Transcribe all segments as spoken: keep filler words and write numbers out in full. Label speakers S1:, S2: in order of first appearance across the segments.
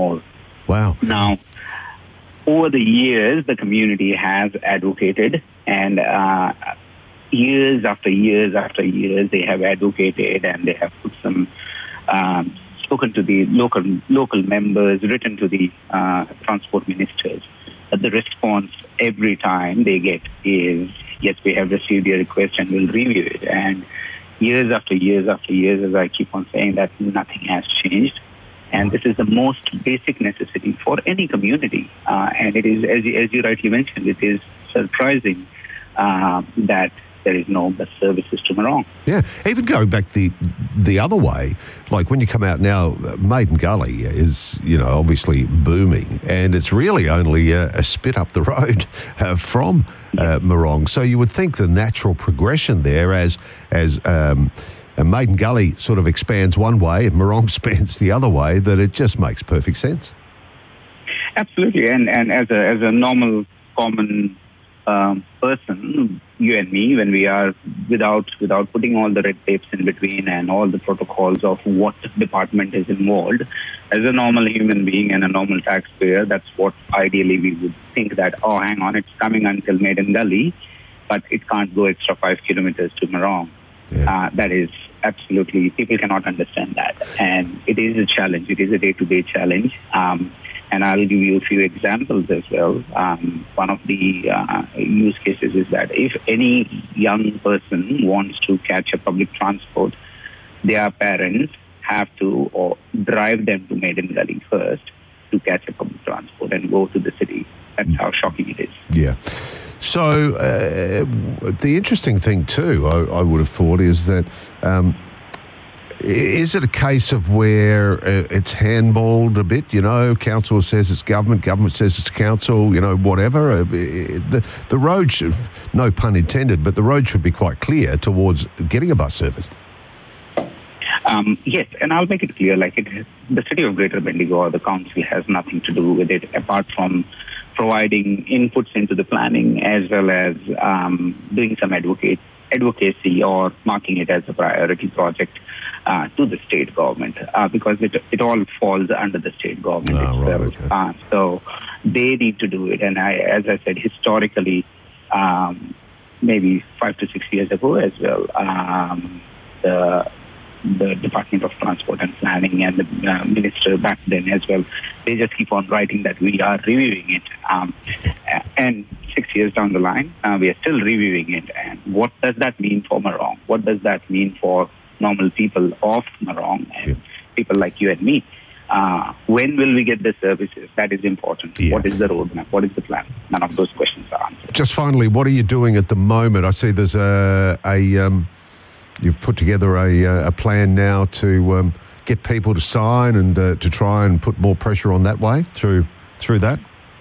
S1: more.
S2: Wow.
S1: Now, over the years, the community has advocated, and uh, years after years after years, they have advocated, and they have put some, um, spoken to the local local members, written to the uh, transport ministers. But the response every time they get is, yes, we have received your request and we'll review it. And years after years after years, as I keep on saying, that nothing has changed. And this is the most basic necessity for any community. Uh, and it is, as you, as you rightly mentioned, it is surprising uh, that there is no bus services to Morong.
S2: Yeah, even going back the the other way, like when you come out now, Maiden Gully is, you know, obviously booming, and it's really only a, a spit up the road uh, from uh, Morong. So you would think the natural progression there, as as um, Maiden Gully sort of expands one way and Morong expands the other way, that it just makes perfect sense.
S1: Absolutely, and and as a as a normal common um, person, you and me, when we are without without putting all the red tapes in between and all the protocols of what department is involved, as a normal human being and a normal taxpayer, that's what ideally we would think that, oh, hang on, it's coming until Maiden Gully, but it can't go extra five kilometers to Morong. Yeah. Uh, that is absolutely, people cannot understand that. And it is a challenge. It is a day-to-day challenge. Um, And I'll give you a few examples as well. Um, one of the uh, use cases is that if any young person wants to catch a public transport, their parents have to or drive them to Maiden Gully first to catch a public transport and go to the city. That's how shocking it is.
S2: Yeah. So uh, the interesting thing too, I, I would have thought, is that um, is it a case of where uh, it's handballed a bit? You know, council says it's government, government says it's council, you know, whatever. Uh, the, the road should, no pun intended, but the road should be quite clear towards getting a bus service.
S1: Um, yes, and I'll make it clear, like it, the city of Greater Bendigo or the council has nothing to do with it apart from providing inputs into the planning as well as um, doing some advocate, advocacy or marking it as a priority project uh, to the state government uh, because it it all falls under the state government
S2: oh,
S1: itself.
S2: Right, okay.
S1: uh, so they need to do it. And I, as I said, historically, um, maybe five to six years ago as well, um, the the Department of Transport and Planning and the uh, minister back then as well, they just keep on writing that we are reviewing it. Um, and six years down the line, uh, we are still reviewing it. And what does that mean for Morong? What does that mean for normal people of Morong and yeah. people like you and me? Uh, when will we get the services? That is important. Yeah. What is the roadmap? What is the plan? None of those questions are answered.
S2: Just finally, what are you doing at the moment? I see there's a... a um You've put together a, a plan now to um, get people to sign and uh, to try and put more pressure on that way through through that.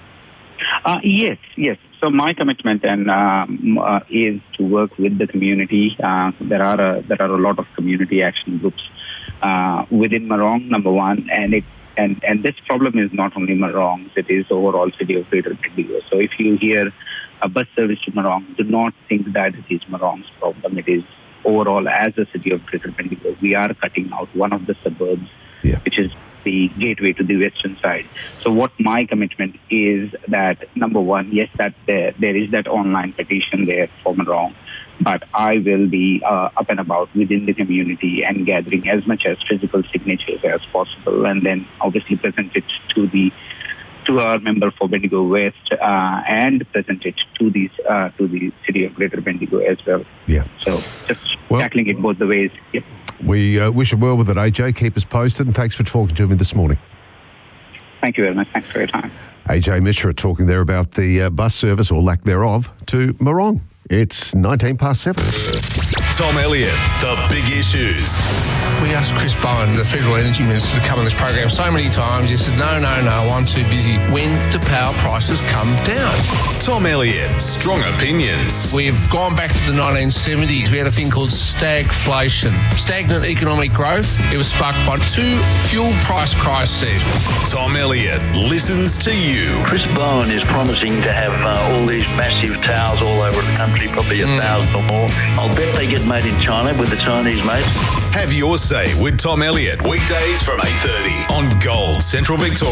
S1: Uh, yes, yes. So my commitment and um, uh, is to work with the community. Uh, there are a, there are a lot of community action groups uh, within Morong. Number one, and it and and this problem is not only Morong; it is overall city of Greater Bendigo. So if you hear a bus service to Morong, do not think that it is Morong's problem. It is overall, as a city of Greater Bendigo, we are cutting out one of the suburbs, yeah. which is the gateway to the western side. So what my commitment is that, number one, yes, that there, there is that online petition there for Morong, but I will be uh, up and about within the community and gathering as much as physical signatures as possible, and then obviously present it to the to our member for Bendigo West uh, and present it to the uh, to the city of Greater Bendigo as well.
S2: Yeah.
S1: So just
S2: well,
S1: tackling it both the ways. Yep.
S2: We uh, wish you well with it, A J. Keep us posted, and thanks for talking to me this morning.
S1: Thank you very much. Thanks for your time.
S2: A J Mishra talking there about the uh, bus service, or lack thereof, to Morong. It's nineteen past seven.
S3: Tom Elliott, The Big Issues.
S4: We asked Chris Bowen, the Federal Energy Minister, to come on this program so many times. He said, no, no, no, I'm too busy. When do power prices come down?
S3: Tom Elliott, Strong Opinions.
S4: We've gone back to the nineteen seventies. We had a thing called stagflation. Stagnant economic growth. It was sparked by two fuel price crises.
S3: Tom Elliott listens to you.
S5: Chris Bowen is promising to have uh, all these massive towers all over the country, probably a mm. thousand or more. I'll bet they get made in China with the Chinese mates.
S3: Have your say with Tom Elliott, weekdays from eight thirty on Gold Central Victoria.